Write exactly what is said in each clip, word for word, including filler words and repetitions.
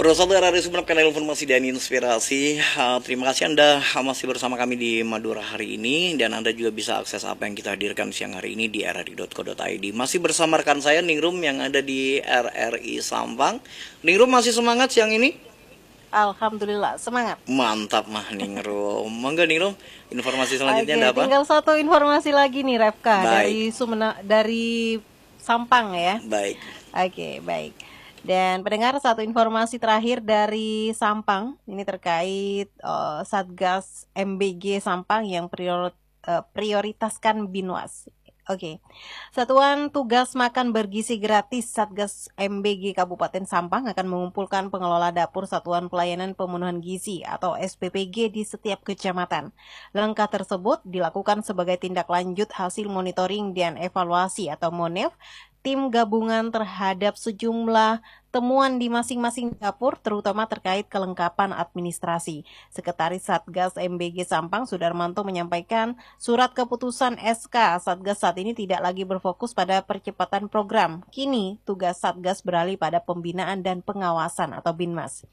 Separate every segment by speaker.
Speaker 1: Para saudara dari Sumeneb, kanal informasi dan inspirasi. Uh, terima kasih Anda masih bersama kami di Madura hari ini, dan Anda juga bisa akses apa yang kita hadirkan siang hari ini di r r i dot co dot i d. Masih bersama rekan saya Ningrum yang ada di R R I Sampang. Ningrum masih semangat siang ini?
Speaker 2: Alhamdulillah semangat.
Speaker 1: Mantap mah Ningrum. Mangga Ningrum, informasi selanjutnya
Speaker 2: Oke,
Speaker 1: ada apa?
Speaker 2: tinggal satu informasi lagi nih Refka.
Speaker 1: Baik.
Speaker 2: dari Sumena dari Sampang ya.
Speaker 1: Baik.
Speaker 2: Oke, baik. Dan pendengar, satu informasi terakhir dari Sampang, ini terkait uh, Satgas M B G Sampang yang prior, uh, prioritaskan Binwas. Oke, Satuan Tugas Makan Bergizi Gratis Satgas M B G Kabupaten Sampang akan mengumpulkan pengelola dapur Satuan Pelayanan Pemenuhan Gizi atau S P P G di setiap kecamatan. Langkah tersebut dilakukan sebagai tindak lanjut hasil monitoring dan evaluasi atau MONEV tim gabungan terhadap sejumlah temuan di masing-masing dapur, terutama terkait kelengkapan administrasi. Sekretaris Satgas M B G Sampang, Sudarmanto, menyampaikan surat keputusan S K Satgas saat ini tidak lagi berfokus pada percepatan program. Kini tugas Satgas beralih pada pembinaan dan pengawasan atau Binmas.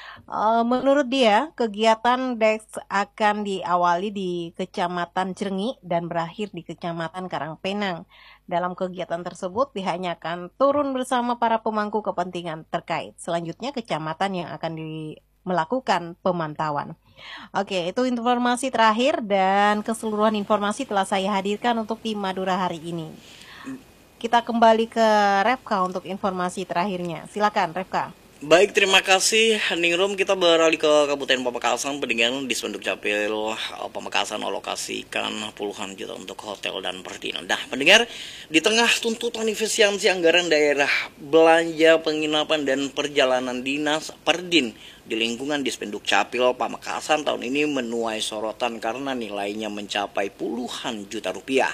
Speaker 2: Uh, menurut dia, kegiatan D E X akan diawali di Kecamatan Jrengi dan berakhir di Kecamatan Karangpenang. Dalam kegiatan tersebut, pihaknya akan turun bersama para pemangku kepentingan terkait. Selanjutnya, kecamatan yang akan di melakukan pemantauan. Oke, itu informasi terakhir dan keseluruhan informasi telah saya hadirkan untuk di Madura hari ini. Kita kembali ke Refka untuk informasi terakhirnya. Silakan Refka.
Speaker 1: Baik, terima kasih Ningrum. Kita beralih ke Kabupaten Pamekasan. Pendengar di Spenduk Capil Pamekasan alokasikan puluhan juta untuk hotel dan perdinan. Nah, pendengar, di tengah tuntutan efisiensi anggaran daerah, belanja penginapan dan perjalanan dinas Perdin di lingkungan di Spenduk Capil Pamekasan tahun ini menuai sorotan karena nilainya mencapai puluhan juta rupiah.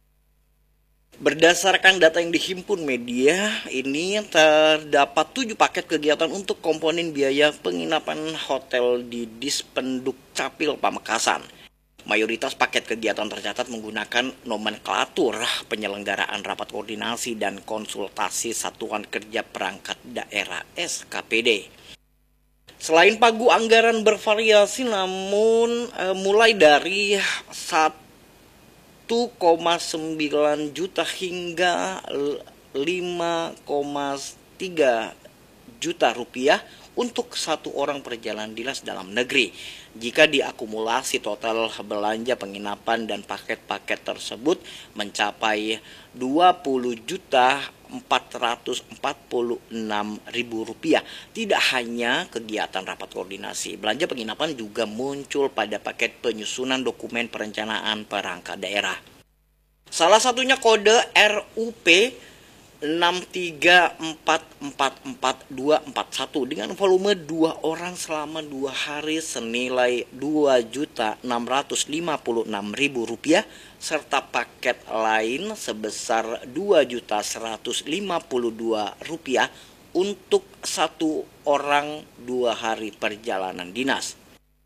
Speaker 1: Berdasarkan data yang dihimpun media, ini terdapat tujuh paket kegiatan untuk komponen biaya penginapan hotel di Dispenduk Capil Pamekasan. Mayoritas paket kegiatan tercatat menggunakan nomenklatur penyelenggaraan rapat koordinasi dan konsultasi Satuan Kerja Perangkat Daerah S K P D. Selain pagu anggaran bervariasi, namun e, mulai dari satu satu koma sembilan juta hingga lima koma tiga juta rupiah untuk satu orang perjalanan dinas dalam negeri. Jika diakumulasi total belanja penginapan dan paket-paket tersebut mencapai dua puluh juta empat ratus empat puluh enam ribu rupiah. Tidak hanya kegiatan rapat koordinasi, belanja penginapan juga muncul pada paket penyusunan dokumen perencanaan perangkat daerah. Salah satunya kode R U P enam tiga empat empat empat dua empat satu dengan volume dua orang selama dua hari senilai dua juta enam ratus lima puluh enam ribu rupiah serta paket lain sebesar dua juta seratus lima puluh dua rupiah untuk satu orang dua hari perjalanan dinas.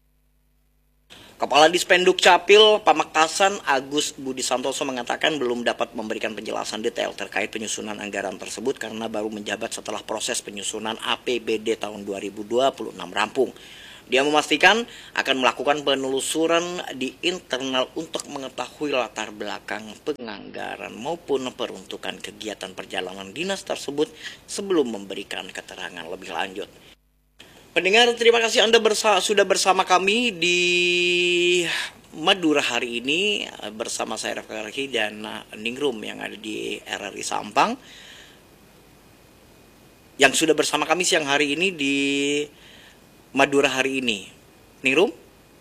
Speaker 1: Kepala Dispenduk Capil Pamekasan Agus Budi Santoso mengatakan belum dapat memberikan penjelasan detail terkait penyusunan anggaran tersebut karena baru menjabat setelah proses penyusunan A P B D tahun dua ribu dua puluh enam rampung. Dia memastikan akan melakukan penelusuran di internal untuk mengetahui latar belakang penganggaran maupun peruntukan kegiatan perjalanan dinas tersebut sebelum memberikan keterangan lebih lanjut. Pendengar, terima kasih Anda bersa sudah bersama kami di Madura hari ini bersama saya Refka dan Ningrum yang ada di R R I Sampang yang sudah bersama kami siang hari ini di Madura hari ini. Ningrum?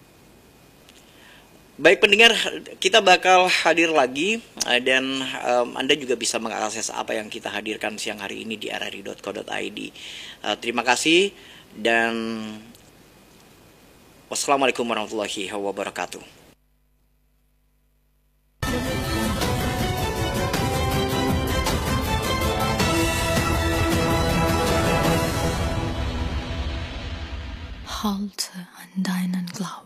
Speaker 1: Baik pendengar, kita bakal hadir lagi dan um, Anda juga bisa mengakses apa yang kita hadirkan siang hari ini di r r i dot co dot i d. Uh, terima kasih dan wassalamualaikum warahmatullahi wabarakatuh.
Speaker 3: Halte an deinen Glauben.